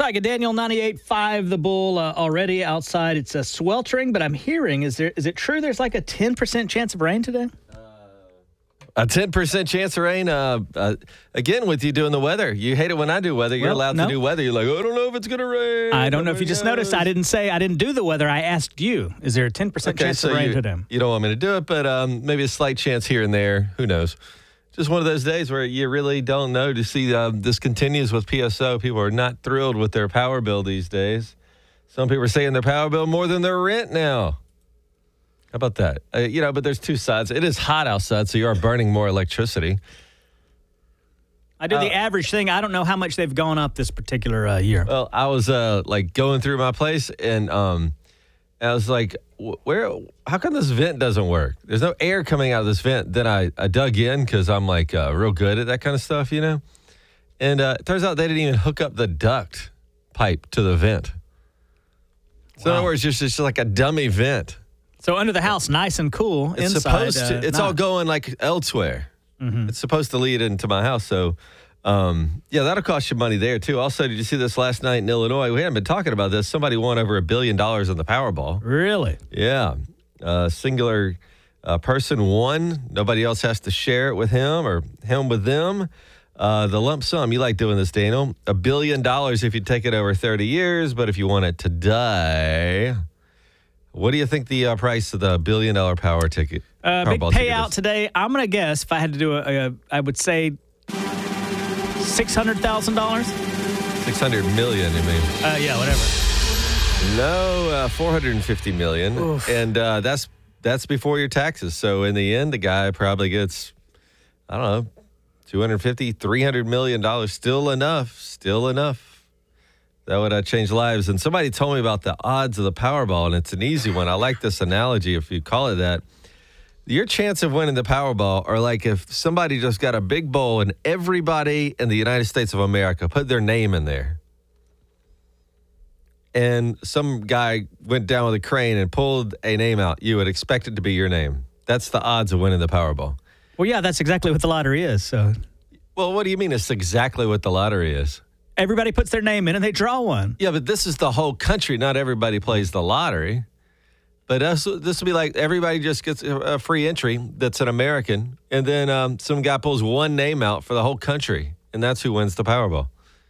Tiger Daniel, 98.5 The Bull already outside. It's sweltering, but I'm hearing, is it true there's like a 10% chance of rain today? A 10% chance of rain. Again, with you doing the weather. You hate it when I do weather. You're allowed to do weather. You're like, I don't know if it's going to rain. I don't know if you just noticed. I didn't do the weather. I asked you, is there a 10% chance of rain today? You don't want me to do it, but maybe a slight chance here and there. Who knows? Just one of those days where you really don't know. To see this continues with PSO. People are not thrilled with their power bill these days. Some people are saying their power bill more than their rent now. How about that? But there's two sides. It is hot outside, so you are burning more electricity. I do the average thing. I don't know how much they've gone up this particular year. Well, I was going through my place, and I was like, how come this vent doesn't work? There's no air coming out of this vent. Then I dug in because I'm real good at that kind of stuff, And it turns out they didn't even hook up the duct pipe to the vent. So in other words, it's just like a dummy vent. So under the house, nice and cool. It's inside, supposed to. It's all going elsewhere. Mm-hmm. It's supposed to lead into my house. So, that'll cost you money there too. Also, did you see this last night in Illinois? We hadn't been talking about this. Somebody won over $1 billion on the Powerball. Really? Yeah. Singular person won. Nobody else has to share it with him or him with them. The lump sum. You like doing this, Daniel? $1 billion if you take it over 30 years, but if you want it today. What do you think the price of the $1 billion power ticket? Big payout today. I'm going to guess, if I had to do I would say $600,000. $600 million, you mean? Yeah, whatever. No, $450 million. Oof. And that's before your taxes. So in the end, the guy probably gets, I don't know, $250, $300 million. Still enough. That would change lives. And somebody told me about the odds of the Powerball, and it's an easy one. I like this analogy, if you call it that. Your chance of winning the Powerball are like if somebody just got a big bowl and everybody in the United States of America put their name in there. And some guy went down with a crane and pulled a name out. You would expect it to be your name. That's the odds of winning the Powerball. Well, yeah, that's exactly what the lottery is. So, well, what do you mean it's exactly what the lottery is? Everybody puts their name in and they draw one. Yeah, but this is the whole country. Not everybody plays the lottery. But this would be like everybody just gets a free entry that's an American. And then some guy pulls one name out for the whole country. And that's who wins the Powerball.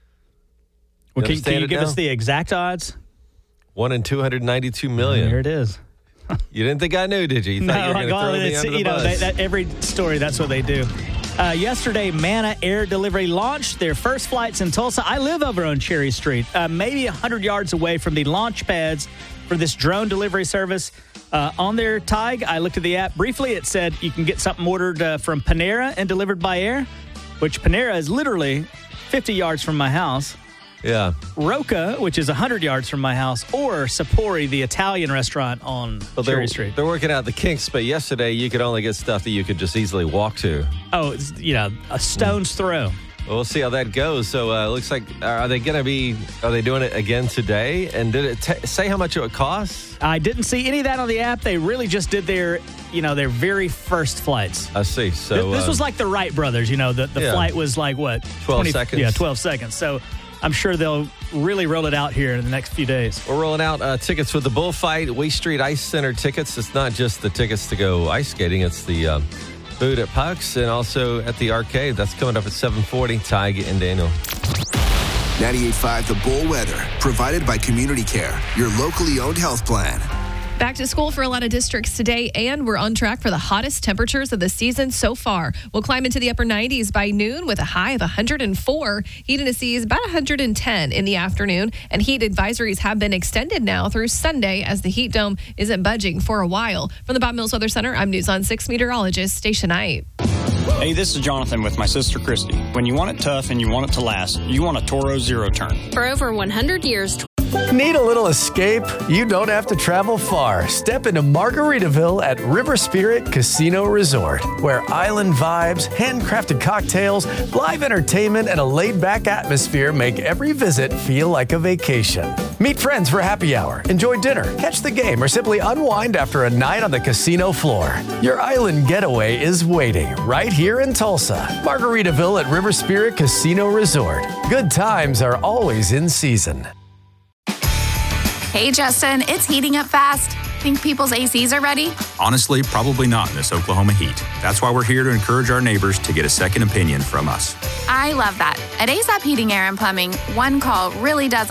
Well, can you give us the exact odds? 1 in 292 million. Here it is. You didn't think I knew, did you? You thought you were going to throw me under the bus. Every story, that's what they do. Yesterday, Manna Air Delivery launched their first flights in Tulsa. I live over on Cherry Street, maybe 100 yards away from the launch pads for this drone delivery service. On their TIG, I looked at the app briefly. It said you can get something ordered from Panera and delivered by air, which Panera is literally 50 yards from my house. Yeah. Roca, which is 100 yards from my house, or Sapori, the Italian restaurant on Cherry Street. They're working out the kinks, but yesterday you could only get stuff that you could just easily walk to. Oh, a stone's throw. Well, we'll see how that goes. So it looks like, are they doing it again today? And did it say how much it would cost? I didn't see any of that on the app. They really just did their very first flights. I see. So this was like the Wright brothers, the flight was like what? 12 seconds. Yeah, 12 seconds. So I'm sure they'll really roll it out here in the next few days. We're rolling out tickets for the bullfight, Waste Street Ice Center tickets. It's not just the tickets to go ice skating. It's the food at Pucks and also at the arcade. That's coming up at 7:40. Tig and Daniel. 98.5 The Bull weather, provided by Community Care, your locally owned health plan. Back to school for a lot of districts today, and we're on track for the hottest temperatures of the season so far. We'll climb into the upper 90s by noon with a high of 104. Heat indices about 110 in the afternoon, and heat advisories have been extended now through Sunday as the heat dome isn't budging for a while. From the Bob Mills Weather Center, I'm News on 6 meteorologist Stacia Knight. Hey, this is Jonathan with my sister Christy. When you want it tough and you want it to last, you want a Toro Zero Turn. For over 100 years, Need a little escape? You don't have to travel far. Step into Margaritaville at River Spirit Casino Resort, where island vibes, handcrafted cocktails, live entertainment, and a laid-back atmosphere make every visit feel like a vacation. Meet friends for happy hour, enjoy dinner, catch the game, or simply unwind after a night on the casino floor. Your island getaway is waiting right here in Tulsa. Margaritaville at River Spirit Casino Resort. Good times are always in season. Hey, Justin, it's heating up fast. Think people's ACs are ready? Honestly, probably not in this Oklahoma heat. That's why we're here to encourage our neighbors to get a second opinion from us. I love that. At ASAP Heating, Air, and Plumbing, one call really does